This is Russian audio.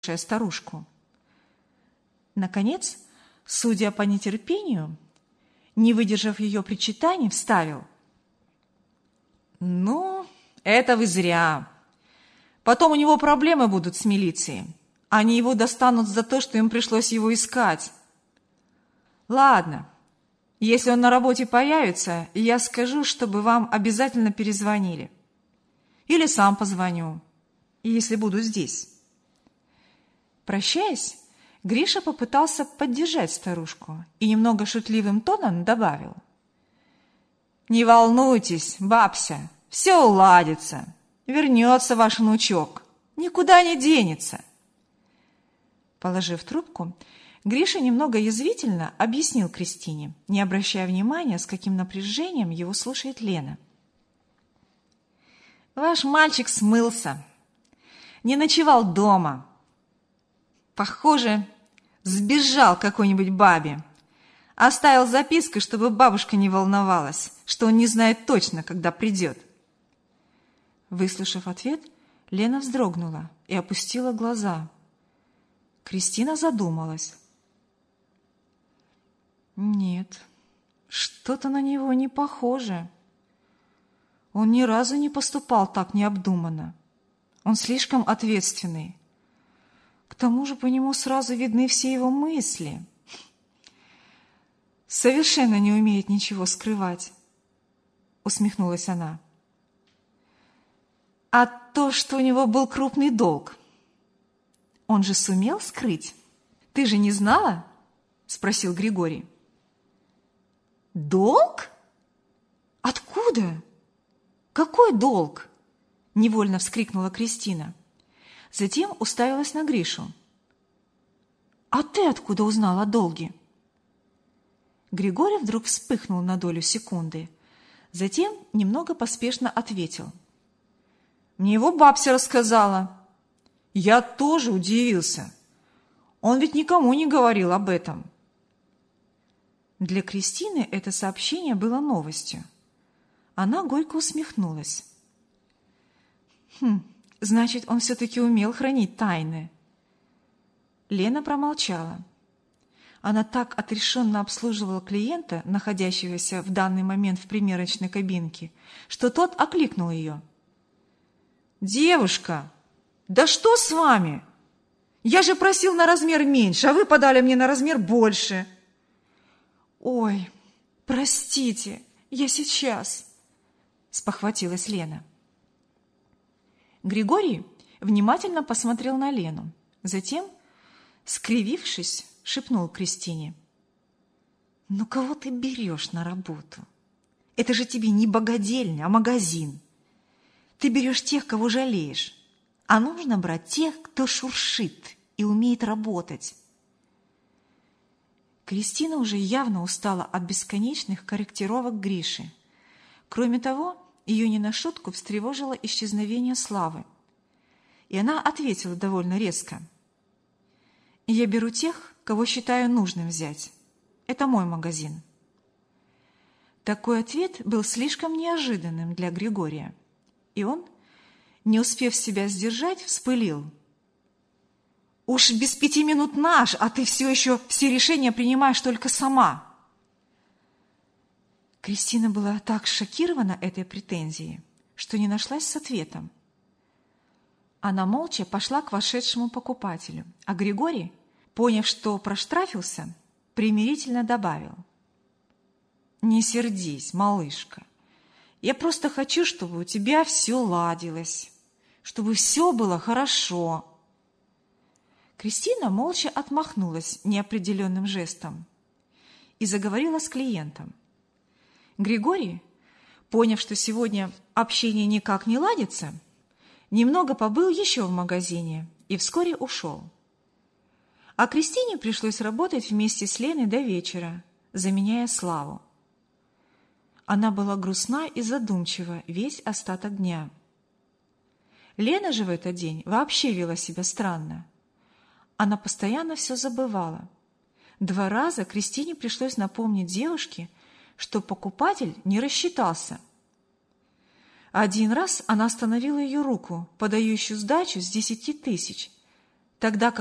старушку. Наконец, судя по нетерпению, не выдержав ее причитаний, вставил: «Ну, это вы зря. Потом у него проблемы будут с милицией. Они его достанут за то, что им пришлось его искать. Ладно, если он на работе появится, я скажу, чтобы вам обязательно перезвонили. Или сам позвоню, если буду здесь». Прощаясь, Гриша попытался поддержать старушку и немного шутливым тоном добавил: «Не волнуйтесь, бабся, все уладится. Вернется ваш внучок, никуда не денется». Положив трубку, Гриша немного язвительно объяснил Кристине, не обращая внимания, с каким напряжением его слушает Лена: «Ваш мальчик смылся, не ночевал дома. Похоже, сбежал к какой-нибудь бабе. Оставил записку, чтобы бабушка не волновалась, что он не знает точно, когда придет». Выслушав ответ, Лена вздрогнула и опустила глаза. Кристина задумалась. Нет, что-то на него не похоже. Он ни разу не поступал так необдуманно. Он слишком ответственный. К тому же по нему сразу видны все его мысли. Совершенно не умеет ничего скрывать, усмехнулась она. А то, что у него был крупный долг, он же сумел скрыть? Ты же не знала? Спросил Григорий. Долг? Откуда? Какой долг? Невольно вскрикнула Кристина. Затем уставилась на Гришу. А ты откуда узнал о долге? Григорий вдруг вспыхнул на долю секунды. Затем немного поспешно ответил. Мне его бабся рассказала. Я тоже удивился. Он ведь никому не говорил об этом. Для Кристины это сообщение было новостью. Она горько усмехнулась. Значит, он все-таки умел хранить тайны. Лена промолчала. Она так отрешенно обслуживала клиента, находящегося в данный момент в примерочной кабинке, что тот окликнул ее. «Девушка, да что с вами? Я же просил на размер меньше, а вы подали мне на размер больше». «Ой, простите, я сейчас», — спохватилась Лена. Григорий внимательно посмотрел на Лену, затем, скривившись, шепнул Кристине. «Ну кого ты берешь на работу? Это же тебе не богадельня, а магазин. Ты берешь тех, кого жалеешь, а нужно брать тех, кто шуршит и умеет работать». Кристина уже явно устала от бесконечных корректировок Гриши. Кроме того, ее не на шутку встревожило исчезновение Славы. И она ответила довольно резко. «Я беру тех, кого считаю нужным взять. Это мой магазин». Такой ответ был слишком неожиданным для Григория. И он, не успев себя сдержать, вспылил. «Уж без 5 минут наш, а ты все еще все решения принимаешь только сама». Кристина была так шокирована этой претензией, что не нашлась с ответом. Она молча пошла к вошедшему покупателю, а Григорий, поняв, что проштрафился, примирительно добавил. «Не сердись, малышка. Я просто хочу, чтобы у тебя все ладилось, чтобы все было хорошо». Кристина молча отмахнулась неопределенным жестом и заговорила с клиентом. Григорий, поняв, что сегодня общение никак не ладится, немного побыл еще в магазине и вскоре ушел. А Кристине пришлось работать вместе с Леной до вечера, заменяя Славу. Она была грустна и задумчива весь остаток дня. Лена же в этот день вообще вела себя странно. Она постоянно все забывала. 2 раза Кристине пришлось напомнить девушке, что покупатель не рассчитался. 1 раз она остановила ее руку, подающую сдачу с 10 000, тогда